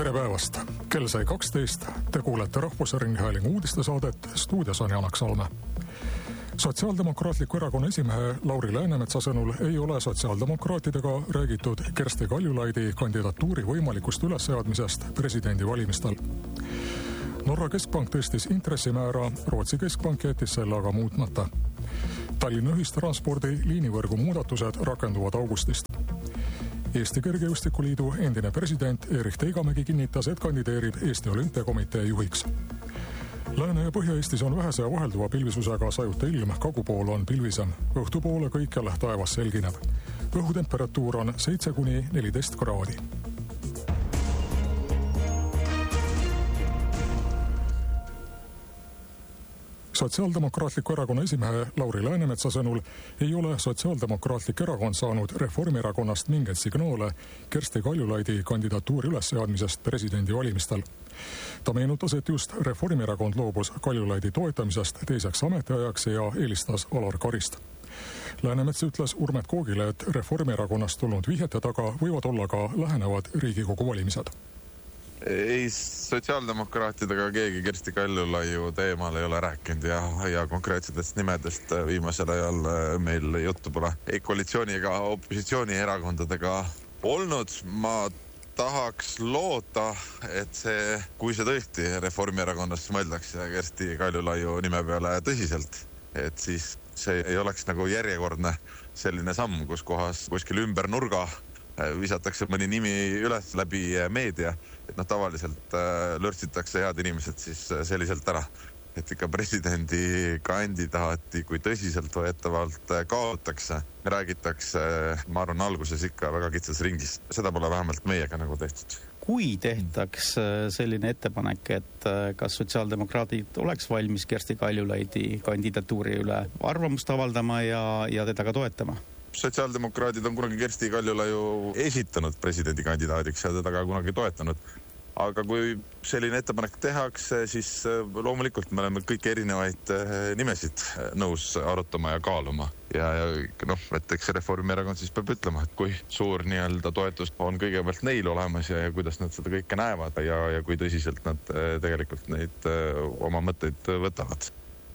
Tere päevast! Kell sai 12. Te kuulete Rahvusringhäälingu uudistesaadet, stuudios on Janak Salme. Sotsiaaldemokraatliku erakonna esimehe Lauri Läänemetsa sõnul ei ole sotsiaaldemokraatidega räägitud Kersti Kaljulaidi kandidatuuri võimalikust ülesseadmisest presidendivalimistel. Norra keskpank tõstis intressimäära, Rootsi keskpank jättis selle aga muutmata. Tallinna ühistranspordi liinivõrgu muudatused rakenduvad augustist. Eesti Kergejõustikuliidu endine president Erich Teigamägi kinnitas, et kandideerib Eesti Olümpiakomitee juhiks. Lääne- ja Põhja-Eestis on vähese ja vahelduva pilvisusega sajuta ilm, kagupool on pilvisem. Õhtupoole kõikjal taevas selgineb. Õhutemperatuur on 7–14 kraadi. Sotsiaaldemokraatliku erakonna esimehe Lauri Läänemetsa sõnul ei ole Sotsiaaldemokraatlik erakond saanud Reformierakonnast mingeid signaale Kersti Kaljulaidi kandidatuuri ülesseadmisest presidendivalimistel. Ta meenutas, et just Reformierakond loobus Kaljulaidi toetamisest teiseks ametiajaks ja eelistas Alar Karist. Läänemets ütles Urmet Koogile, et Reformierakonnast tulnud vihjete taga võivad olla ka lähenevad Riigikogu valimised. Ei sotsiaaldemokraatidega keegi Kersti Kaljulaiu teemal ei ole rääkinud ja konkreetsetest nimedest viimasel ajal meil juttu pole. Ei koalitsiooni ega opositsioonierakondadega olnud. Ma tahaks loota, et kui see tõesti Reformierakonnast mõeldakse Kersti Kaljulaiu nime peale tõsiselt, et siis see ei oleks nagu järjekordne selline samm, kus kohas kuskil ümber nurga visatakse mõni nimi üles läbi meedia, et tavaliselt lörtsitakse head inimesed siis selliselt ära, et ikka presidendi kandidaati kui tõsiselt võetavalt kaotakse, räägitakse, ma arvan, alguses ikka väga kitsas ringis. Seda pole vähemalt meiega nagu tehtud. Kui tehtaks selline ettepanek, et kas sotsiaaldemokraadid oleks valmis Kersti Kaljulaidi kandidatuuri üle arvamust avaldama ja teda ka toetama? Sotsiaaldemokraadid on kunagi Kersti Kaljulaiu esitanud presidendikandidaadiks ja teda ka kunagi toetanud. Aga kui selline ettepanek tehakse, siis loomulikult me oleme kõik erinevaid nimesid nõus arutama ja kaaluma. Ja et eks Reformierakond siis peab ütlema, et kui suur nii-öelda toetus on kõigepealt neil olemas ja kuidas nad seda kõike näevad ja kui tõsiselt nad tegelikult neid oma mõtteid võtavad.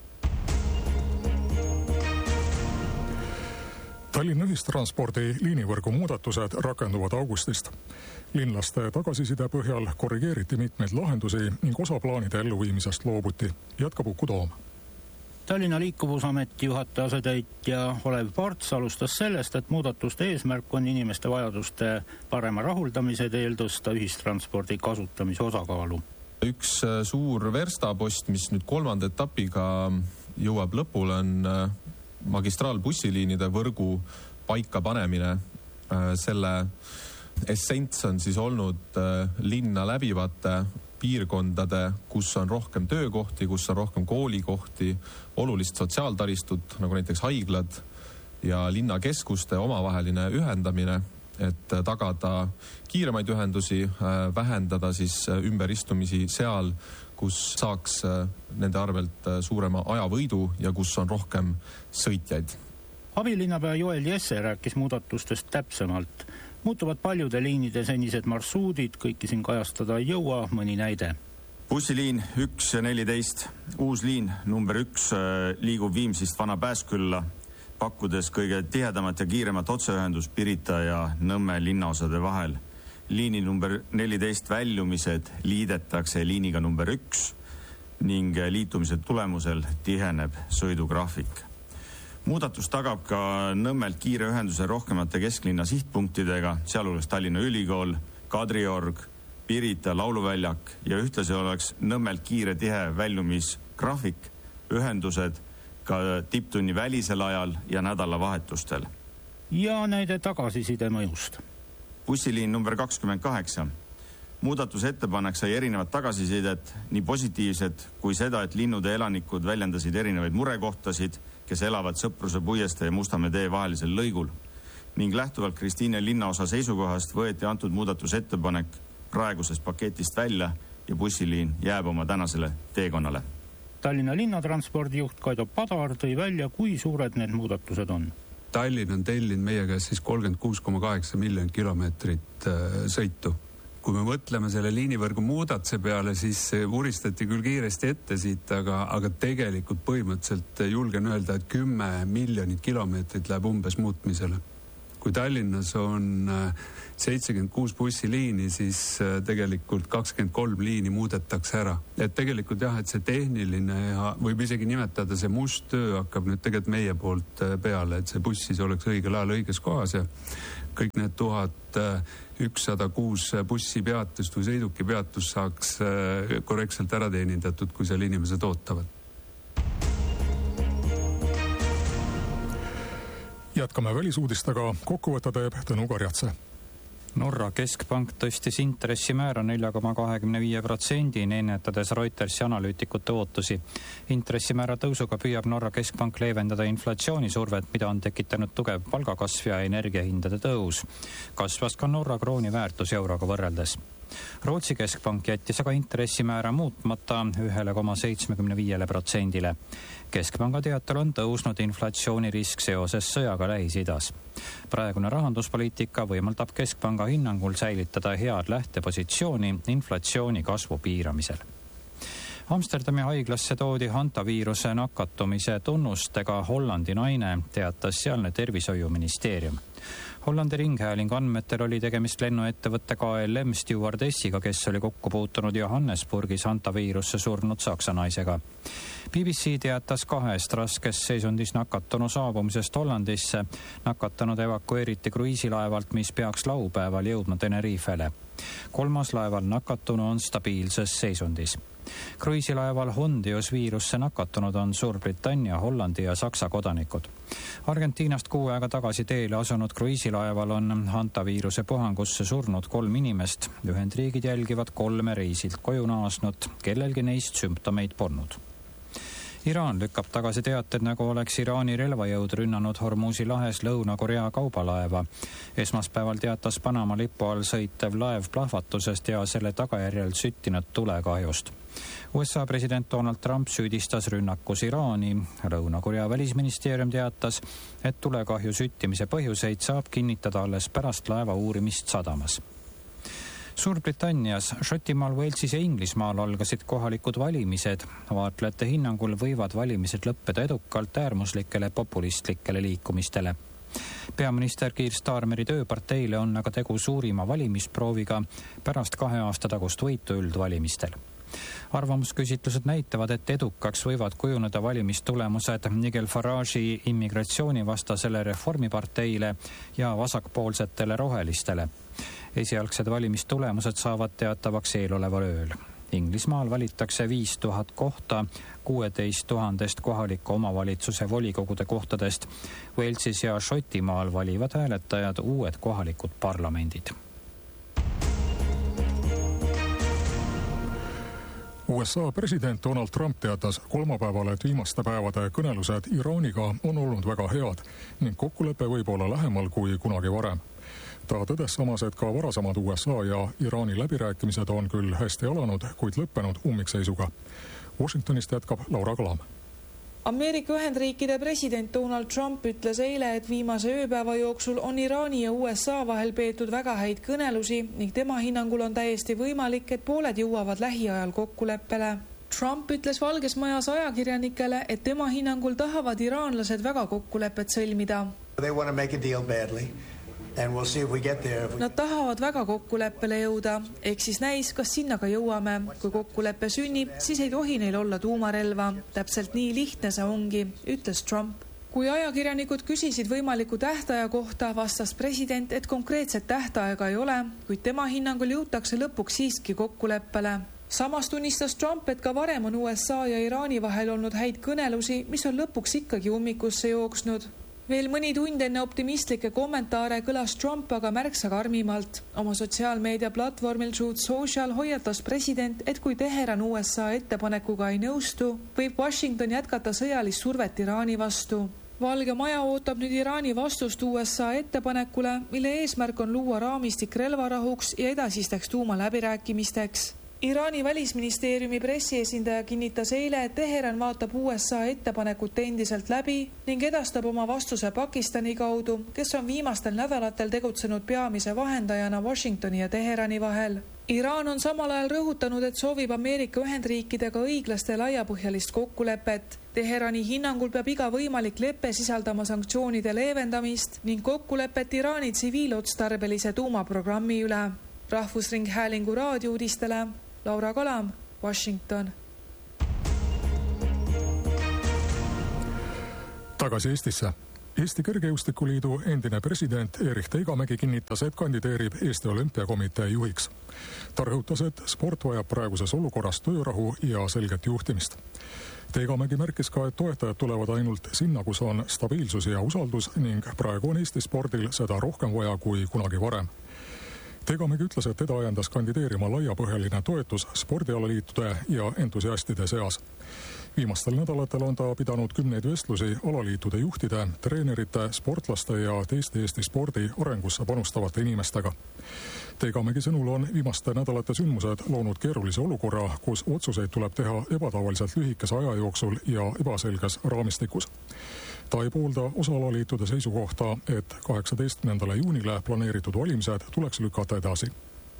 Tallinna ühistranspordi liinivõrgu muudatused rakenduvad augustist. Linlaste tagasiside põhjal korrigeeriti mitmeid lahendusi ning osa plaanide elluviimisest loobuti. Jätkab Uku Toom. Tallinna liikuvusameti juhataja asetäitja Olev Parts alustas sellest, et muudatuste eesmärk on inimeste vajaduste parema rahuldamise teel tõsta ühistranspordi kasutamise osakaalu. Üks suur verstapost, mis nüüd 3. etapiga jõuab lõpule, on magistraalbussiliinide võrgu paika panemine. Selle essents on siis olnud linna läbivate piirkondade, kus on rohkem töökohti, kus on rohkem koolikohti, olulist sotsiaaltaristut, nagu näiteks haiglad ja linnakeskuste omavaheline ühendamine, et tagada kiiremaid ühendusi, vähendada siis ümberistumisi seal, kus saaks nende arvelt suurema ajavõidu ja kus on rohkem sõitjaid. Abilinnapea Joel Jesse rääkis muudatustest täpsemalt. Muutuvad paljude liinide senised marsruudid, kõiki siin kajastada ei jõua, mõni näide. Bussiliin 1 ja 14, uus liin number 1 liigub Viimsist Vana Pääskülla, pakkudes kõige tihedamat ja kiiremat otseühendus Pirita ja Nõmme linnaosade vahel. Liini number 14 väljumised liidetakse liiniga number 1 ning liitumise tulemusel tiheneb sõidugraafik. Muudatus tagab ka Nõmmelt kiire ühenduse rohkemate kesklinna sihtpunktidega, sealhulgas Tallinna Ülikool, Kadriorg, Pirita, Lauluväljak ja ühtlasi oleks Nõmmelt kiire tihe väljumisgraafik, ühendused ka tipptunni välisel ajal ja nädalavahetustel. Ja näide tagasiside mõjust. Bussiliin number 28. Muudatuse ettepanek sai erinevat tagasisidet, nii positiivset kui seda, et linnude elanikud väljendasid erinevaid murekohtasid, kes elavad Sõpruse puieste ja Mustamäe tee vahelisel lõigul. Ning lähtuvalt Kristiine linnaosa seisukohast võeti antud muudatuse ettepanek praegusest paketist välja ja bussiliin jääb oma tänasele teekonnale. Tallinna linnatranspordijuht Kaido Padar tõi välja, kui suured need muudatused on. Tallinn on tellinud meie käest siis 36,8 miljonit kilomeetrit sõitu. kui me mõtleme selle liinivõrgu muudatuse peale, siis vuristati küll kiiresti ette siit, aga tegelikult põhimõtteliselt julgen öelda, et 10 miljonit kilomeetrit läheb umbes muutmisele. Kui Tallinnas on 76 bussiliini, siis tegelikult 23 liini muudetakse ära. Et tegelikult jah, et see tehniline ja võib isegi nimetada see must töö hakkab nüüd tegelikult meie poolt peale, et see buss siis oleks õigel ajal õiges kohas ja kõik need 1106 bussipeatust või sõidukipeatust saaks korrektselt ära teenindatud, kui seal inimesed ootavad. Jätkame välisuudistega, kokkuvõtte teeb Tõnu Karjatse. Norra keskpank tõstis intressimäära 4,25%, ennetades Reutersi analüütikute ootusi. Intressimäära tõusuga püüab Norra keskpank leevendada inflatsioonisurvet, mida on tekitanud tugev palgakasv ja energiahindade tõus. Kasvas ka Norra krooni väärtus euroga võrreldes. Rootsi keskpank jättis aga intressimäära muutmata 1,75%. Keskpanga teatel on tõusnud inflatsioonirisk seoses sõjaga Lähis-Idas. Praegune rahanduspoliitika võimaldab keskpanga hinnangul säilitada head lähtepositsiooni inflatsiooni kasvu piiramisel. Amsterdami haiglasse toodi hantaviiruse nakatumise tunnustega Hollandi naine, teatas sealne tervishoiuministeerium. Hollandi ringhäälingu andmetel oli tegemist lennuettevõtte KLM stewardessiga, kes oli kokku puutunud Johannesburgis hantaviirusse surnud saksa naisega. BBC teatas 2 raskes seisundis nakatunu saabumisest Hollandisse. Nakatanud evakueeriti kruiisilaevalt, mis peaks laupäeval jõudma Tenerifele. 3. laeval nakatunu on stabiilses seisundis. Kruiisilaeval Hondius viirusse nakatunud on Suurbritannia, Hollandi ja Saksa kodanikud. Argentiinast 6 aega tagasi teele asunud kruiisilaeval on hantaviiruse puhangusse surnud 3 inimest. Ühendriigid jälgivad 3 reisilt koju naasnud, kellelgi neist sümptomeid polnud. Iraan lükkab tagasi teated, nagu oleks Iraani relvajõud rünnanud Hormuzi lahes Lõuna-Korea kaubalaeva. Esmaspäeval teatas Panama lipu all sõitev laev plahvatusest ja selle tagajärjel süttinud tulekahjust. USA president Donald Trump süüdistas rünnakus Iraani. Lõuna-Korea välisministeerium teatas, et tulekahju süttimise põhjuseid saab kinnitada alles pärast laeva uurimist sadamas. Suurbritannias, Šotimaal, Walesis ja Inglismaal algasid kohalikud valimised. Vaatlejate hinnangul võivad valimised lõppeda edukalt äärmuslikele populistlikele liikumistele. Peaminister Keir Starmeri tööparteile on aga tegu suurima valimisprooviga pärast 2 aasta tagust võitu üldvalimistel. Arvamusküsitlused näitavad, et edukaks võivad kujuneda valimistulemused Nigel Farage'i immigratsioonivastasele reformiparteile ja vasakpoolsetele rohelistele. Esialgsed valimistulemused saavad teatavaks eeloleval ööl. Inglismaal valitakse 5000 kohta 16 000 kohaliku omavalitsuse volikogude kohtadest. Walesis ja Šotimaal valivad hääletajad uued kohalikud parlamendid. USA president Donald Trump teatas kolmapäeval, et viimaste päevade kõnelused Iraaniga on olnud väga head ning kokkulepe võib olla lähemal kui kunagi varem. Ta tõdes samas, et ka varasemad USA ja Iraani läbirääkimised on küll hästi alanud, kuid lõppenud ummikseisuga. Washingtonist jätkab Laura Kalam. Ameerika Ühendriikide president Donald Trump ütles eile, et viimase ööpäeva jooksul on Iraani ja USA vahel peetud väga häid kõnelusi ning tema hinnangul on täiesti võimalik, et pooled jõuavad lähiajal kokkuleppele. Trump ütles Valges Majas ajakirjanikele, et tema hinnangul tahavad iraanlased väga kokkulepet sõlmida. They want to make a deal badly. And we'll see if we get there. Nad tahavad väga kokkuleppele jõuda, ehk siis näis, kas sinna ka jõuame. Kui kokkuleppe sünnib, siis ei tohi neil olla tuumarelva. Täpselt nii lihtne see ongi, ütles Trump. Kui ajakirjanikud küsisid võimaliku tähtaja kohta, vastas president, et konkreetset tähtaega ei ole, kuid tema hinnangul jõutakse lõpuks siiski kokkuleppele. Samas tunnistas Trump, et ka varem on USA ja Iraani vahel olnud häid kõnelusi, mis on lõpuks ikkagi ummikusse jooksnud. Veel mõni tund enne optimistlikke kommentaare kõlas Trump aga märksa karmimalt. Oma sotsiaalmeedia platvormil Truth Social hoiatas president, et kui Teheran USA ettepanekuga ei nõustu, võib Washington jätkata sõjalist survet Iraani vastu. Valge Maja ootab nüüd Iraani vastust USA ettepanekule, mille eesmärk on luua raamistik relvarahuks ja edasisteks tuumaläbirääkimisteks. Iraani välisministeeriumi pressiesindaja kinnitas eile, et Teheran vaatab USA ettepanekut endiselt läbi ning edastab oma vastuse Pakistani kaudu, kes on viimastel nädalatel tegutsenud peamise vahendajana Washingtoni ja Teherani vahel. Iraan on samal ajal rõhutanud, et soovib Ameerika Ühendriikidega õiglaste laiapõhjalist kokkulepet. Teherani hinnangul peab iga võimalik lepe sisaldama sanktsioonide leevendamist ning kokkulepet Iraani tsiviilotstarbelise tuumaprogrammi üle. Rahvusringhäälingu raadiouudistele Laura Kalam, Washington. Tagasi Eestisse. Eesti Kergejõustikuliidu endine president Erich Teigamägi kinnitas, et kandideerib Eesti Olümpiakomitee juhiks. Ta rõhutas, et sport vajab praeguses olukorras töörahu ja selget juhtimist. Teigamägi märkis ka, et toetajad tulevad ainult sinna, kus on stabiilsus ja usaldus ning praegu on Eesti spordil seda rohkem vaja kui kunagi varem. Teigamägi ütles, et teda ajendas kandideerima laiapõhjaline toetus spordialaliitude ja entusiastide seas. Viimastel nädalatel on ta pidanud 10 vestlusi alaliitude juhtide, treenerite, sportlaste ja teiste Eesti spordi arengusse panustavate inimestega. Teigamägi sõnul on viimaste nädalate sündmused loonud keerulise olukorra, kus otsuseid tuleb teha ebatavaliselt lühikese aja jooksul ja ebaselges raamistikus. Ta ei poolda osa alaliitude seisukohta, et 18. juunile planeeritud valimised tuleks lükata edasi.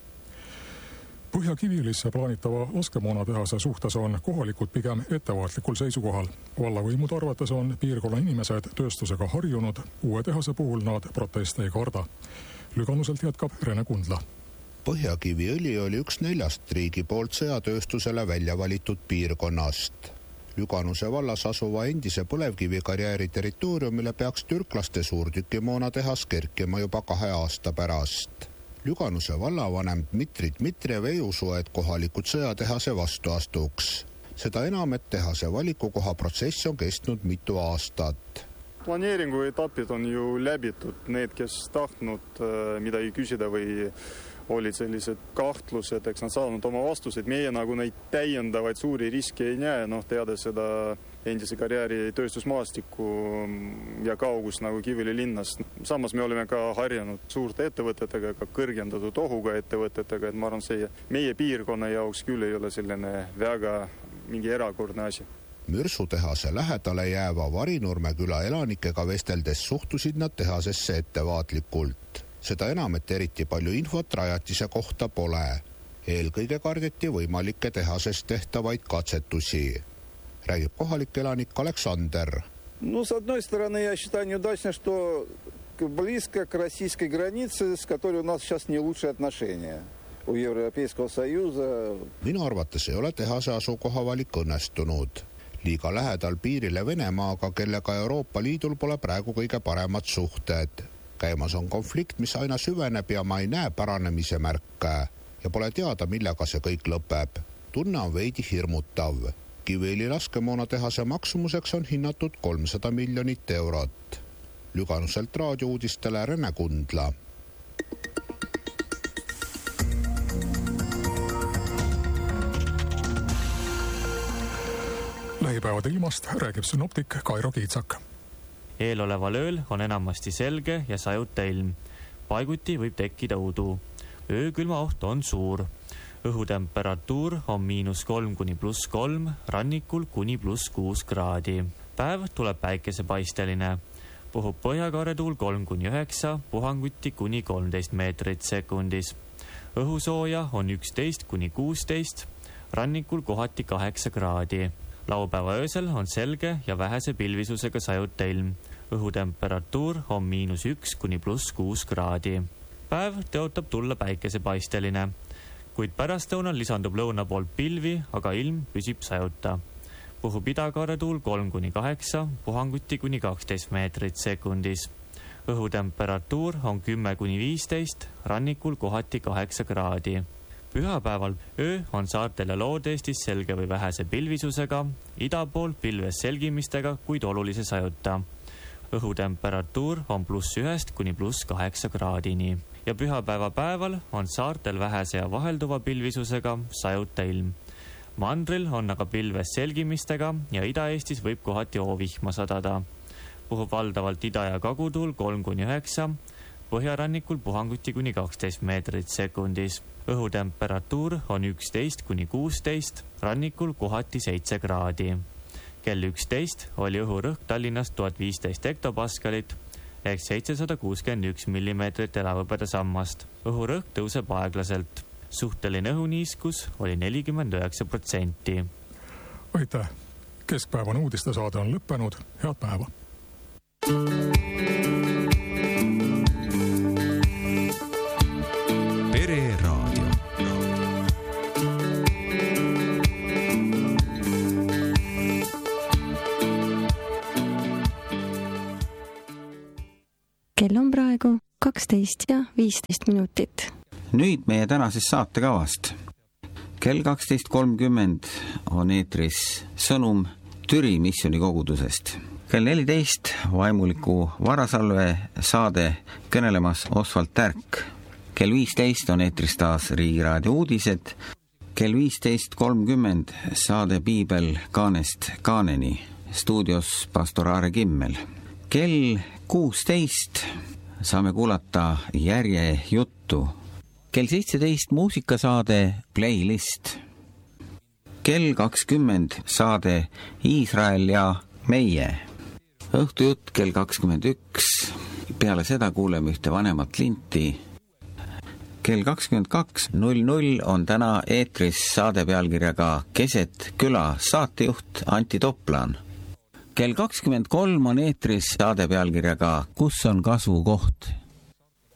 Põhja-Kiviõlisse plaanitava laskemoonatehase suhtes on kohalikud pigem ettevaatlikul seisukohal. Vallavõimude arvates on piirkonna inimesed tööstusega harjunud, uue tehase puhul nad proteste ei karda. Lüganuselt jätkab Rene Kundla. Põhja-Kiviõli oli üks 4 riigi poolt sõjatööstusele välja valitud piirkonnast. Lüganuse vallas asuva endise põlevkivikarjääri territooriumile peaks türklaste suurtükimoonatehas kerkima juba 2 aasta pärast. Lüganuse vallavanem Dmitri Dmitriev ei usu, et kohalikud sõjatehase vastu astuks. Seda enam, et tehase valikukoha protsess on kestnud mitu aastat. Planeeringu etapid on ju läbitud. Need, kes tahtnud midagi küsida või olid sellised kahtlused, eks nad saanud oma vastuseid. Meie nagu neid täiendavaid suuri riske ei näe, teada seda endise karjääri tööstusmaastikku ja kaugust nagu Kiviõli linnast. Samas me oleme ka harjanud suurte ettevõtetega, ka kõrgendatud ohuga ettevõtetega, et ma arvan, see meie piirkonna jaoks küll ei ole selline väga mingi erakordne asi. Mürsutehase lähedale jääva Varinurme küla elanikega vesteldes suhtusid nad tehasesse ettevaatlikult. Seda enam, et eriti palju infot rajatise kohta pole. Eelkõige kardeti võimalikke tehases tehtavaid katsetusi. Räägib kohalik elanik Aleksander. С одной стороны, я считаю неудачно, что близко к российской границе, с которой у нас сейчас не лучшие отношения у Европейского Союза. Minu arvates ei ole tehase asukoha valik õnnestunud. Liiga lähedal piirile Venemaaga, kellega Euroopa Liidul pole praegu kõige paremad suhted. Käimas on konflikt, mis aina süveneb ja ma ei näe paranemise märke ja pole teada, millega see kõik lõpeb. Tunne on veidi hirmutav. Kiviõli laskemoonatehase maksumuseks on hinnatud 300 miljonit eurot. Lüganuselt raadiouudistele Rene Kundla. Lähipäevade ilmast räägib synoptik Kairo Kiitsak. Eeloleval ööl on enamasti selge ja sajuta ilm. Paiguti võib tekkida udu. Öökülma oht on suur. Õhutemperatuur on -3 kuni +3, rannikul kuni +6 kraadi. Päev tuleb päikesepaisteline. Puhub põhjakaaretuul 3 kuni 9, puhanguti kuni 13 meetrit sekundis. Õhusooja on 11 kuni 16, rannikul kohati 8 kraadi. Laupäeva öösel on selge ja vähese pilvisusega sajuta ilm. Õhutemperatuur on -1 kuni +6 kraadi. Päev tõotab tulla päikesepaisteline, kuid pärastlõunal lisandub lõuna poolt pilvi, aga ilm püsib sajuta. Puhub idakaaretuul 3 kuni 8, puhanguti kuni 12 meetrit sekundis. Õhutemperatuur on 10 kuni 15, rannikul kohati 8 kraadi. Pühapäeval öö on saartel ja Lood-Eestis selge või vähese pilvisusega, ida pool pilves selgimistega, kuid olulise sajuta. Õhutemperatuur on +1 kuni +8 kraadini. Ja pühapäeva päeval on saartel vähese ja vahelduva pilvisusega sajuta ilm. Mandril on aga pilves selgimistega ja Ida-Eestis võib kohati oovihma sadada. Puhub valdavalt ida- ja kagutuul 3 kuni 9, põhjarannikul puhanguti kuni 12 meetrit sekundis. Õhutemperatuur on 11 kuni 16, rannikul kohati 7 kraadi. Kell 11 oli õhurõhk Tallinnast 1015 hektopaskalit ehk 761 millimeetrit elavhõbeda sammast. Õhurõhk tõuseb aeglaselt. suhteline õhuniiskus oli 49%. Aitäh! Keskpäevane uudistesaade on lõppenud. Head päeva! Pereraadio. Kell on praegu 12:15. Nüüd meie tänasest saatekavast. Kell 12:30 on eetris sõnum Türi missiooni kogudusest. Kell 14 vaimuliku varasalve saade kõnelemas Osvald Tärk. Kell 15 on eetris taas Riigiraadio uudised. Kell 15:30 saade Piibel kaanest kaaneni. Stuudios pastor Aare Kimmel. Kell 16 saame kuulata järjejuttu. Kell 17 muusikasaade Playlist. Kell 20 saade Iisrael ja meie. Õhtujutt kell 21. Peale seda kuuleme ühte vanemat linti. Kell 22:00 on täna eetris saade pealkirjaga Keset küla saatejuht Antti Toplan. Kell 23 on eetris saade pealkirjaga Kus on kasvukoht?